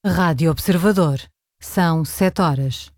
Rádio Observador. São 7 horas.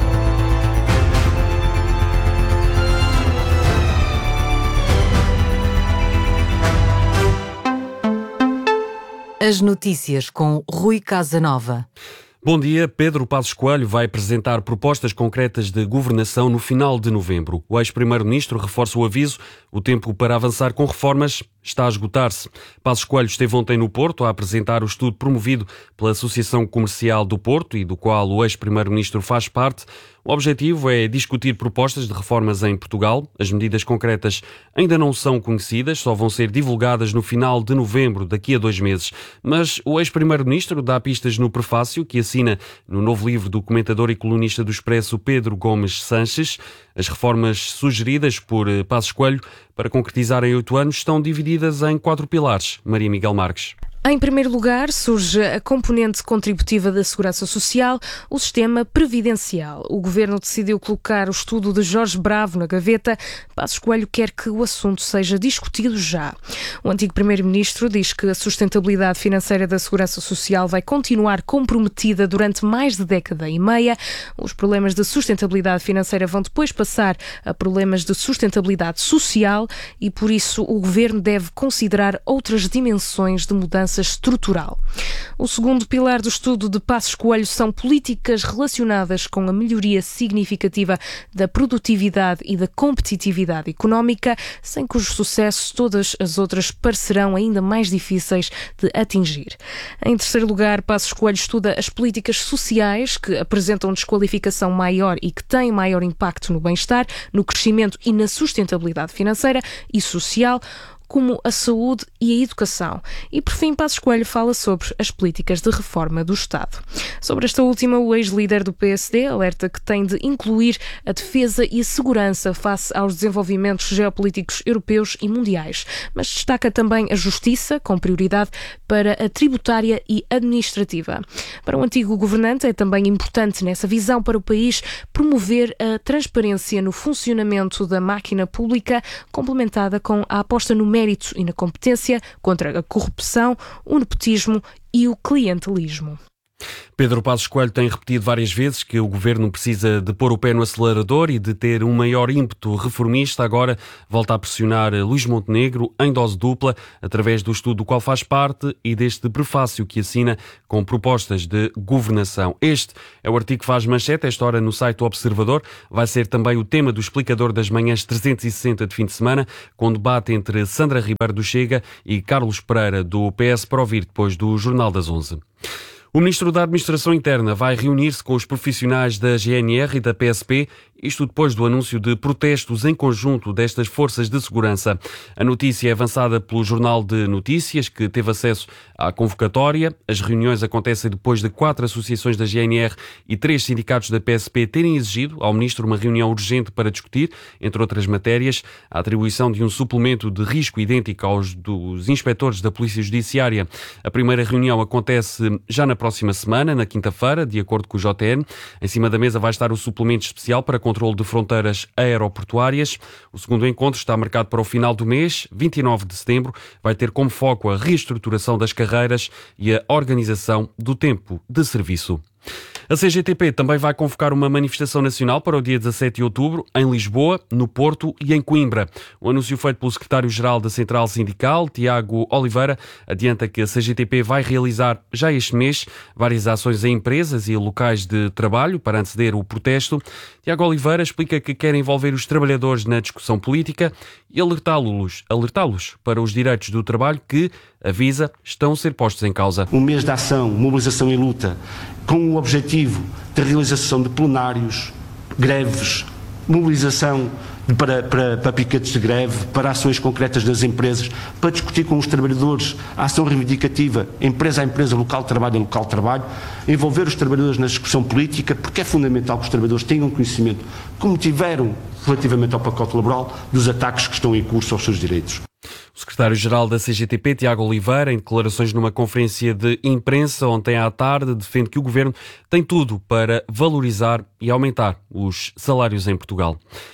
As notícias com Rui Casanova. Bom dia. Pedro Passos Coelho vai apresentar propostas concretas de governação no final de novembro. O ex-primeiro-ministro reforça o aviso: o tempo para avançar com reformas está a esgotar-se. Passos Coelho esteve ontem no Porto a apresentar o estudo promovido pela Associação Comercial do Porto e do qual o ex-primeiro-ministro faz parte. O objetivo é discutir propostas de reformas em Portugal. As medidas concretas ainda não são conhecidas, só vão ser divulgadas no final de novembro, daqui a 2 meses. Mas o ex-primeiro-ministro dá pistas no prefácio que assina no novo livro do comentador e colunista do Expresso Pedro Gomes Sanches. As reformas sugeridas por Passos Coelho para concretizar em 8 anos estão divididas em 4 pilares. Maria Miguel Marques. Em primeiro lugar, surge a componente contributiva da Segurança Social, o sistema previdencial. O Governo decidiu colocar o estudo de Jorge Bravo na gaveta. Passos Coelho quer que o assunto seja discutido já. O antigo Primeiro-Ministro diz que a sustentabilidade financeira da Segurança Social vai continuar comprometida durante mais de década e meia. Os problemas de sustentabilidade financeira vão depois passar a problemas de sustentabilidade social e, por isso, o Governo deve considerar outras dimensões de mudança estrutural. O segundo pilar do estudo de Passos Coelho são políticas relacionadas com a melhoria significativa da produtividade e da competitividade económica, sem cujo sucesso todas as outras parecerão ainda mais difíceis de atingir. Em terceiro lugar, Passos Coelho estuda as políticas sociais que apresentam desqualificação maior e que têm maior impacto no bem-estar, no crescimento e na sustentabilidade financeira e social, como a saúde e a educação. E, por fim, Passos Coelho fala sobre as políticas de reforma do Estado. Sobre esta última, o ex-líder do PSD alerta que tem de incluir a defesa e a segurança face aos desenvolvimentos geopolíticos europeus e mundiais, mas destaca também a justiça, com prioridade para a tributária e administrativa. Para o antigo governante, é também importante, nessa visão para o país, promover a transparência no funcionamento da máquina pública, complementada com a aposta no mérito e na competência, contra a corrupção, o nepotismo e o clientelismo. Pedro Passos Coelho tem repetido várias vezes que o Governo precisa de pôr o pé no acelerador e de ter um maior ímpeto reformista. Agora volta a pressionar Luís Montenegro em dose dupla, através do estudo do qual faz parte e deste prefácio que assina com propostas de governação. Este é o artigo que faz manchete esta hora no site do Observador. Vai ser também o tema do explicador das manhãs 360 de fim de semana, com debate entre Sandra Ribeiro do Chega e Carlos Pereira do PS para ouvir depois do Jornal das 11. O Ministro da Administração Interna vai reunir-se com os profissionais da GNR e da PSP, isto depois do anúncio de protestos em conjunto destas forças de segurança. A notícia é avançada pelo Jornal de Notícias, que teve acesso à convocatória. As reuniões acontecem depois de 4 associações da GNR e 3 sindicatos da PSP terem exigido ao Ministro uma reunião urgente para discutir, entre outras matérias, a atribuição de um suplemento de risco idêntico aos dos inspectores da Polícia Judiciária. A primeira reunião acontece já na próxima semana, na quinta-feira, de acordo com o JN. Em cima da mesa vai estar o suplemento especial para controle de fronteiras aeroportuárias. O segundo encontro está marcado para o final do mês, 29 de setembro. Vai ter como foco a reestruturação das carreiras e a organização do tempo de serviço. A CGTP também vai convocar uma manifestação nacional para o dia 17 de outubro, em Lisboa, no Porto e em Coimbra. O anúncio feito pelo secretário-geral da Central Sindical, Tiago Oliveira, adianta que a CGTP vai realizar já este mês várias ações em empresas e locais de trabalho para anteceder o protesto. Tiago Oliveira explica que quer envolver os trabalhadores na discussão política e alertá-los para os direitos do trabalho que, avisa, estão a ser postos em causa. Um mês de ação, mobilização e luta, com o objetivo de realização de plenários, greves, mobilização para piquetes de greve, para ações concretas das empresas, para discutir com os trabalhadores a ação reivindicativa, empresa a empresa, local de trabalho a local de trabalho, envolver os trabalhadores na discussão política, porque é fundamental que os trabalhadores tenham conhecimento, como tiveram relativamente ao pacote laboral, dos ataques que estão em curso aos seus direitos. O secretário-geral da CGTP, Tiago Oliveira, em declarações numa conferência de imprensa ontem à tarde, defende que o Governo tem tudo para valorizar e aumentar os salários em Portugal.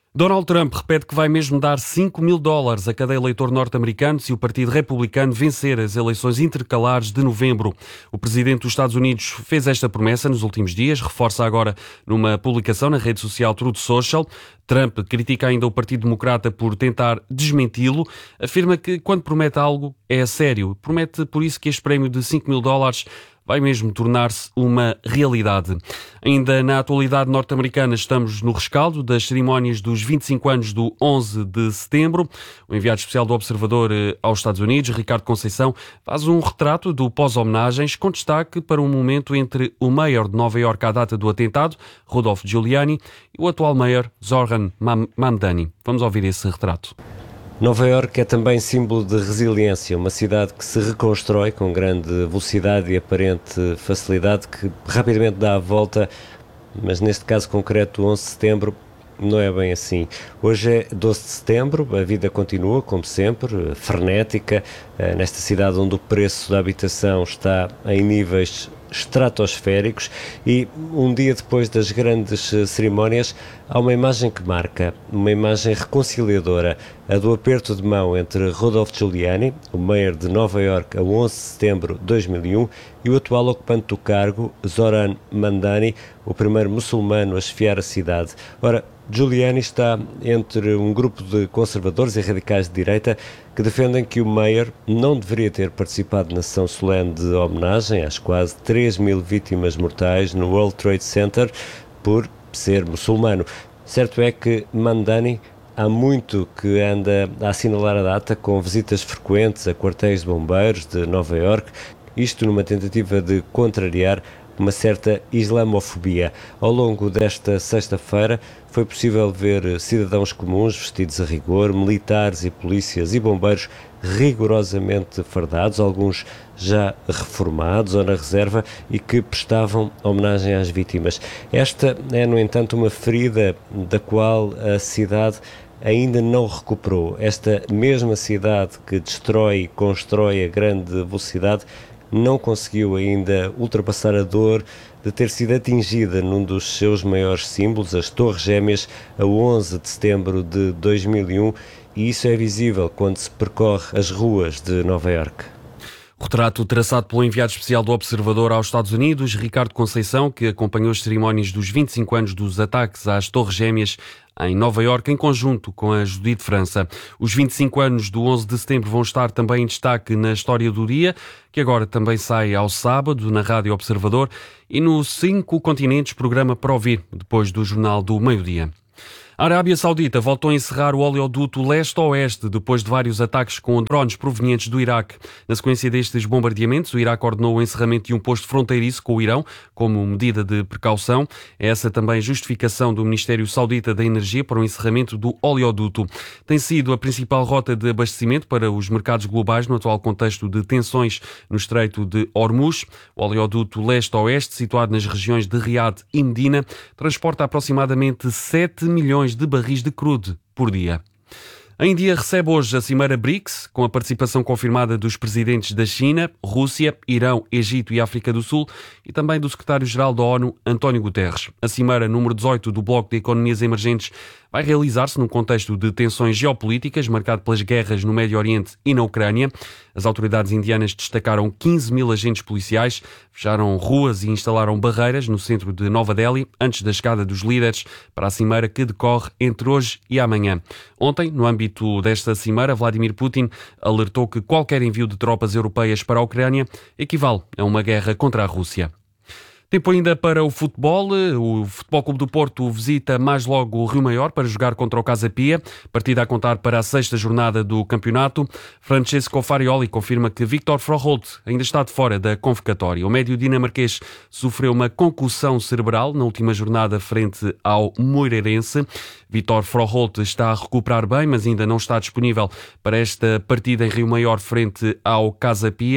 Donald Trump repete que vai mesmo dar $5.000 a cada eleitor norte-americano se o Partido Republicano vencer as eleições intercalares de novembro. O presidente dos Estados Unidos fez esta promessa nos últimos dias, reforça agora numa publicação na rede social Truth Social. Trump critica ainda o Partido Democrata por tentar desmenti-lo. Afirma que quando promete algo é a sério. Promete por isso que este prémio de $5.000 vai mesmo tornar-se uma realidade. Ainda na atualidade norte-americana, estamos no rescaldo das cerimónias dos 25 anos do 11 de setembro. O enviado especial do Observador aos Estados Unidos, Ricardo Conceição, faz um retrato do pós-homenagens com destaque para um momento entre o mayor de Nova Iorque à data do atentado, Rudolph Giuliani, e o atual mayor, Zoran Mamdani. Vamos ouvir esse retrato. Nova Iorque é também símbolo de resiliência, uma cidade que se reconstrói com grande velocidade e aparente facilidade, que rapidamente dá a volta, mas neste caso concreto, o 11 de setembro, não é bem assim. Hoje é 12 de setembro, a vida continua, como sempre, frenética, nesta cidade onde o preço da habitação está em níveis estratosféricos e um dia depois das grandes cerimónias há uma imagem que marca, uma imagem reconciliadora, a do aperto de mão entre Rudolph Giuliani, o mayor de Nova Iorque a 11 de setembro de 2001, e o atual ocupante do cargo, Zoran Mamdani, o primeiro muçulmano a chefiar a cidade. Ora, Giuliani está entre um grupo de conservadores e radicais de direita que defendem que o mayor não deveria ter participado na sessão solene de homenagem às quase 3.000 vítimas mortais no World Trade Center por ser muçulmano. Certo é que Mamdani há muito que anda a assinalar a data com visitas frequentes a quartéis de bombeiros de Nova Iorque, isto numa tentativa de contrariar uma certa islamofobia. Ao longo desta sexta-feira foi possível ver cidadãos comuns vestidos a rigor, militares e polícias e bombeiros rigorosamente fardados, alguns já reformados ou na reserva e que prestavam homenagem às vítimas. Esta é, no entanto, uma ferida da qual a cidade ainda não recuperou. Esta mesma cidade que destrói e constrói a grande velocidade não conseguiu ainda ultrapassar a dor de ter sido atingida num dos seus maiores símbolos, as Torres Gêmeas, a 11 de setembro de 2001, e isso é visível quando se percorre as ruas de Nova Iorque. Retrato traçado pelo enviado especial do Observador aos Estados Unidos, Ricardo Conceição, que acompanhou as cerimónias dos 25 anos dos ataques às Torres Gêmeas em Nova Iorque, em conjunto com a Judite França. Os 25 anos do 11 de setembro vão estar também em destaque na História do Dia, que agora também sai ao sábado na Rádio Observador e no 5 Continentes, programa para ouvir, depois do Jornal do Meio-Dia. A Arábia Saudita voltou a encerrar o oleoduto leste-oeste depois de vários ataques com drones provenientes do Iraque. Na sequência destes bombardeamentos, o Iraque ordenou o encerramento de um posto fronteiriço com o Irão, como medida de precaução. É essa também a justificação do Ministério Saudita da Energia para o encerramento do oleoduto. Tem sido a principal rota de abastecimento para os mercados globais no atual contexto de tensões no Estreito de Hormuz. O oleoduto leste-oeste, situado nas regiões de Riad e Medina, transporta aproximadamente 7 milhões de barris de crude por dia. A Índia recebe hoje a Cimeira BRICS, com a participação confirmada dos presidentes da China, Rússia, Irão, Egito e África do Sul e também do secretário-geral da ONU, António Guterres. A Cimeira número 18 do Bloco de Economias Emergentes vai realizar-se num contexto de tensões geopolíticas marcado pelas guerras no Médio Oriente e na Ucrânia. As autoridades indianas destacaram 15.000 agentes policiais, fecharam ruas e instalaram barreiras no centro de Nova Delhi antes da chegada dos líderes para a cimeira que decorre entre hoje e amanhã. Ontem, no âmbito desta cimeira, Vladimir Putin alertou que qualquer envio de tropas europeias para a Ucrânia equivale a uma guerra contra a Rússia. Tempo ainda para o futebol. O Futebol Clube do Porto visita mais logo o Rio Maior para jogar contra o Casa Pia, partida a contar para a 6ª jornada do campeonato. Francesco Farioli confirma que Victor Froholt ainda está de fora da convocatória. O médio dinamarquês sofreu uma concussão cerebral na última jornada frente ao Moreirense. Victor Froholt está a recuperar bem, mas ainda não está disponível para esta partida em Rio Maior frente ao Casa Pia.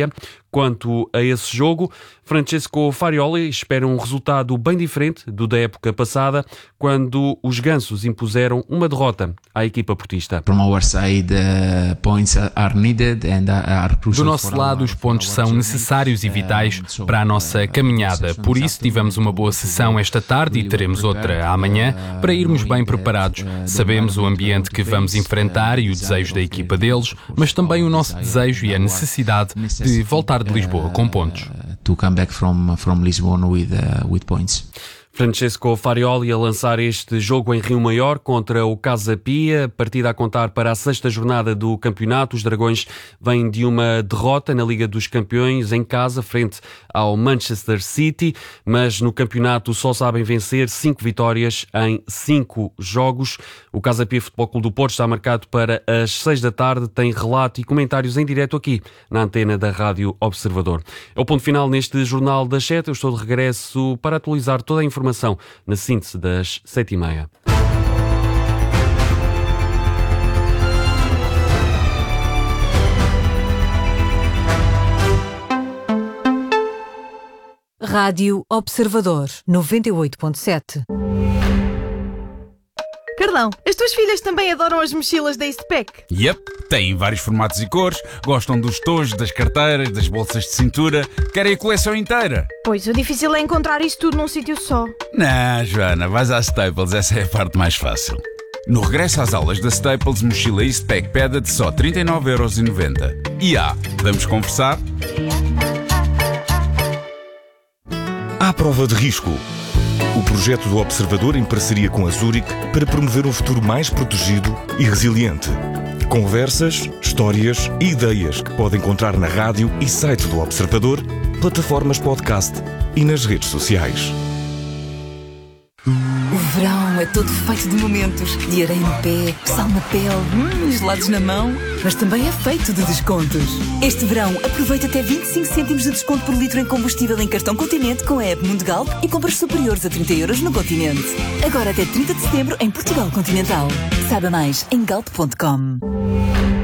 Quanto a esse jogo, Francesco Farioli espera um resultado bem diferente do da época passada, quando os gansos impuseram uma derrota à equipa portista. Do nosso lado, os pontos são necessários e vitais para a nossa caminhada. Por isso, tivemos uma boa sessão esta tarde e teremos outra amanhã para irmos bem preparados. Sabemos o ambiente que vamos enfrentar e o desejo da equipa deles, mas também o nosso desejo e a necessidade de voltar de Lisboa com pontos. To come back from Lisbon with points. Francesco Farioli a lançar este jogo em Rio Maior contra o Casa Pia, partida a contar para a 6ª jornada do campeonato. Os Dragões vêm de uma derrota na Liga dos Campeões em casa frente ao Manchester City, mas no campeonato só sabem vencer 5 vitórias em 5 jogos. O Casa Pia Futebol Clube do Porto está marcado para as 6 da tarde, tem relato e comentários em direto aqui na antena da Rádio Observador. É o ponto final neste Jornal das 7. Eu estou de regresso para atualizar toda a informação na síntese das 7h30. Rádio Observador 98.7. Carlão, as tuas filhas também adoram as mochilas da Eastpak? Yep, têm vários formatos e cores, gostam dos tojos, das carteiras, das bolsas de cintura, querem a coleção inteira. Pois, o difícil é encontrar isso tudo num sítio só. Não, Joana, vais à Staples, essa é a parte mais fácil. No regresso às aulas da Staples, mochila Eastpak Peda de só 39,90€. E vamos conversar? À prova de risco. O projeto do Observador em parceria com a Zurich para promover um futuro mais protegido e resiliente. Conversas, histórias e ideias que pode encontrar na rádio e site do Observador, plataformas podcast e nas redes sociais. O verão é todo feito de momentos, de areia no pé, sal na pele, gelados na mão, mas também é feito de descontos. Este verão aproveita até 25 cêntimos de desconto por litro em combustível em cartão Continente com a app Mundo Galp e compras superiores a 30€ no Continente. Agora até 30 de setembro em Portugal Continental. Saiba mais em galp.com.